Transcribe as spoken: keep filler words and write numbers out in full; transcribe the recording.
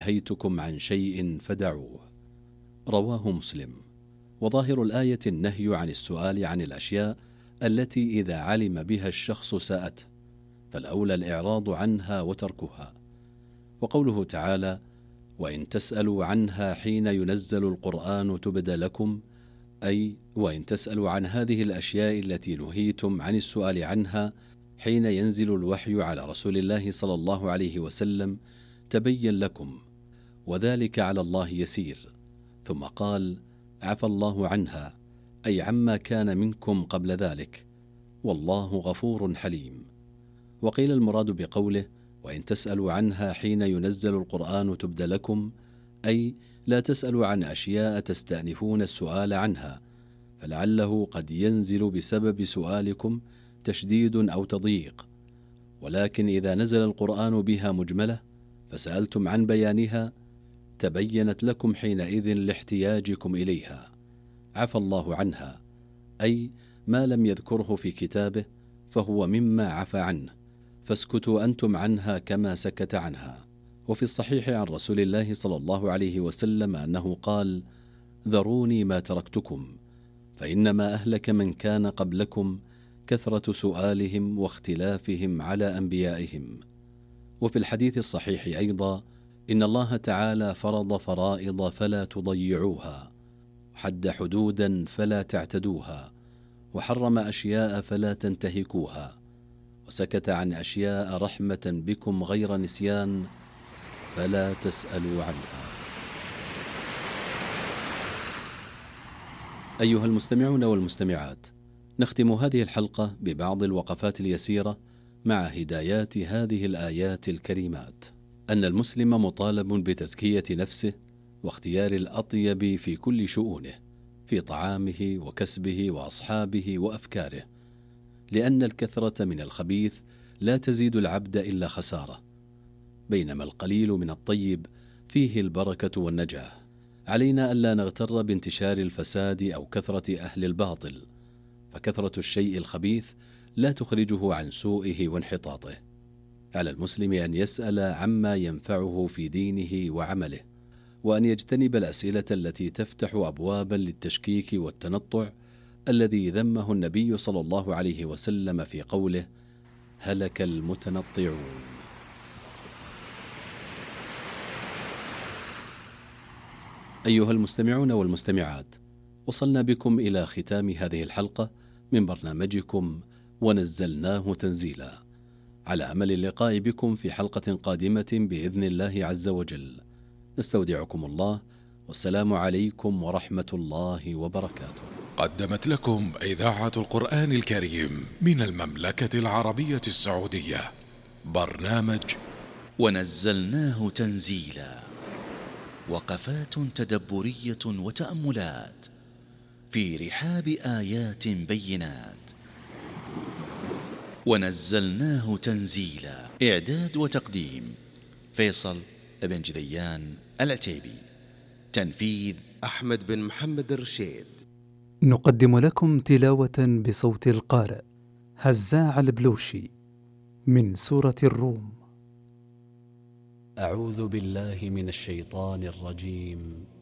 نهيتكم عن شيء فدعوه. رواه مسلم. وظاهر الآية النهي عن السؤال عن الأشياء التي إذا علم بها الشخص ساءته، فالأولى الإعراض عنها وتركها. وقوله تعالى: وإن تسألوا عنها حين ينزل القرآن تبد لكم، أي وإن تسألوا عن هذه الأشياء التي نهيتم عن السؤال عنها حين ينزل الوحي على رسول الله صلى الله عليه وسلم تبين لكم، وذلك على الله يسير. ثم قال: عفى الله عنها، أي عما كان منكم قبل ذلك، والله غفور حليم. وقيل المراد بقوله: وإن تسألوا عنها حين ينزل القرآن تبد لكم، أي لا تسألوا عن أشياء تستأنفون السؤال عنها، فلعله قد ينزل بسبب سؤالكم تشديد أو تضييق، ولكن إذا نزل القرآن بها مجملة فسألتم عن بيانها تبينت لكم حينئذ لاحتياجكم إليها. عفى الله عنها، أي ما لم يذكره في كتابه فهو مما عفى عنه، فاسكتوا أنتم عنها كما سكت عنها. وفي الصحيح عن رسول الله صلى الله عليه وسلم أنه قال: ذروني ما تركتكم، فإنما أهلك من كان قبلكم كثرة سؤالهم واختلافهم على أنبيائهم. وفي الحديث الصحيح أيضا: إن الله تعالى فرض فرائض فلا تضيعوها، وحد حدودا فلا تعتدوها، وحرم أشياء فلا تنتهكوها، وسكت عن أشياء رحمة بكم غير نسيان فلا تسألوا عنها. أيها المستمعون والمستمعات، نختم هذه الحلقة ببعض الوقفات اليسيرة مع هدايات هذه الآيات الكريمات: أن المسلم مطالب بتزكية نفسه واختيار الأطيب في كل شؤونه، في طعامه وكسبه وأصحابه وأفكاره، لأن الكثرة من الخبيث لا تزيد العبد إلا خسارة، بينما القليل من الطيب فيه البركة والنجاة. علينا ألا نغتر بانتشار الفساد أو كثرة أهل الباطل، فكثرة الشيء الخبيث لا تخرجه عن سوءه وانحطاطه. على المسلم أن يسأل عما ينفعه في دينه وعمله، وأن يجتنب الأسئلة التي تفتح أبوابا للتشكيك والتنطع الذي ذمه النبي صلى الله عليه وسلم في قوله: هلك المتنطعون. أيها المستمعون والمستمعات، وصلنا بكم إلى ختام هذه الحلقة من برنامجكم ونزلناه تنزيلا، على أمل اللقاء بكم في حلقة قادمة بإذن الله عز وجل. نستودعكم الله، والسلام عليكم ورحمة الله وبركاته. قدمت لكم إذاعة القرآن الكريم من المملكة العربية السعودية برنامج ونزلناه تنزيلا، وقفات تدبرية وتأملات في رحاب آيات بينات. ونزلناه تنزيلا، إعداد وتقديم فيصل بن جذيان العتيبي، تنفيذ أحمد بن محمد الرشيد. نقدم لكم تلاوة بصوت القارئ هزاع البلوشي من سورة الروم. أعوذ بالله من الشيطان الرجيم.